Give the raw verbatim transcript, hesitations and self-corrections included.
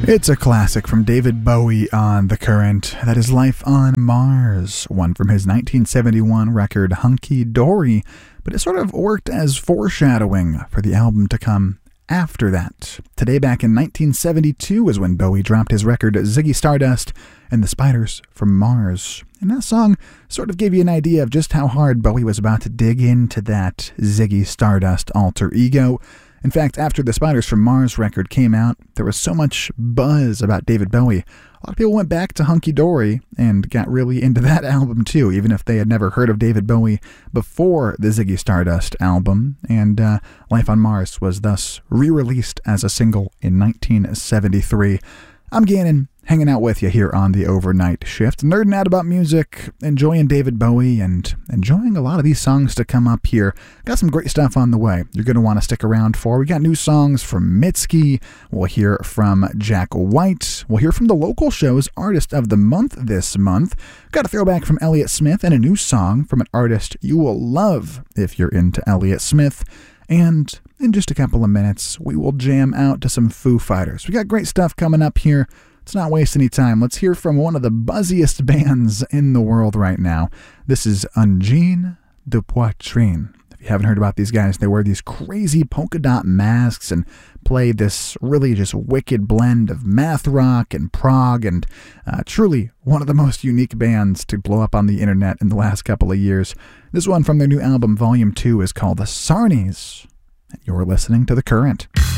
It's a classic from David Bowie on The Current. That is Life on Mars, one from his nineteen seventy-one record Hunky Dory, but it sort of worked as foreshadowing for the album to come after that. Today, back in nineteen seventy-two, is when Bowie dropped his record Ziggy Stardust and the Spiders from Mars. And that song sort of gave you an idea of just how hard Bowie was about to dig into that Ziggy Stardust alter ego. In fact, after the Spiders from Mars record came out, there was so much buzz about David Bowie. A lot of people went back to Hunky Dory and got really into that album too, even if they had never heard of David Bowie before the Ziggy Stardust album. And uh, Life on Mars was thus re-released as a single in nineteen seventy-three. I'm Gannon, hanging out with you here on the Overnight Shift, nerding out about music, enjoying David Bowie, and enjoying a lot of these songs to come up here. Got some great stuff on the way you're going to want to stick around for. We got new songs from Mitski. We'll hear from Jack White. We'll hear from the local show's Artist of the Month this month. Got a throwback from Elliott Smith and a new song from an artist you will love if you're into Elliott Smith. And in just a couple of minutes, we will jam out to some Foo Fighters. We got great stuff coming up here. Let's not waste any time. Let's hear from one of the buzziest bands in the world right now. This is Ungine de Poitrine. If you haven't heard about these guys, they wear these crazy polka dot masks and play this really just wicked blend of math rock and prog, and uh, truly one of the most unique bands to blow up on the internet in the last couple of years. This one from their new album, Volume two, is called The Sarnies. And you're listening to The Current.